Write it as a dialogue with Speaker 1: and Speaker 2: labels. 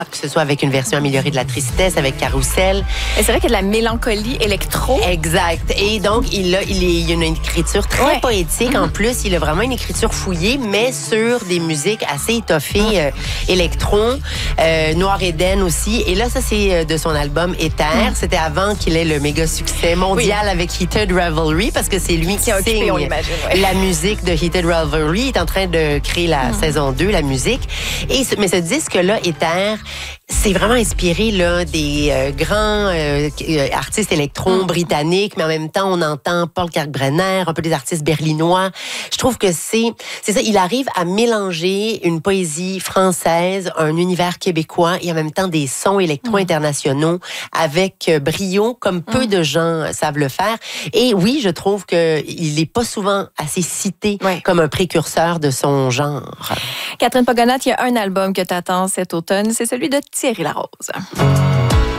Speaker 1: que ce soit avec une version améliorée de la tristesse, avec Carousel.
Speaker 2: Et c'est vrai qu'il y a de la mélancolie électro.
Speaker 1: Exact. Et donc, il y a une écriture très poétique. En plus, il a vraiment une écriture fouillée, mais sur des musiques assez étoffées, électron, Noir Eden aussi. Et là, ça, c'est de son album Éther. C'était avant qu'il ait le méga succès mondial avec Heated Revelry, parce que c'est lui qui signe
Speaker 2: on l'imagine,
Speaker 1: la musique de Heated Revelry. Il est en train de créer la saison 2, la musique. Mais ce disque-là, Éther, c'est vraiment inspiré là, des grands artistes électrons britanniques, mais en même temps, on entend Paul Kalkbrenner, un peu des artistes berlinois. Je trouve que c'est ça, il arrive à mélanger une poésie française, un univers québécois et en même temps des sons électro internationaux avec brio, comme peu de gens savent le faire. Et oui, je trouve qu'il n'est pas souvent assez cité comme un précurseur de son genre.
Speaker 2: Catherine Pogonat, il y a un album que tu attends cet automne, c'est celui de Thierry Larose.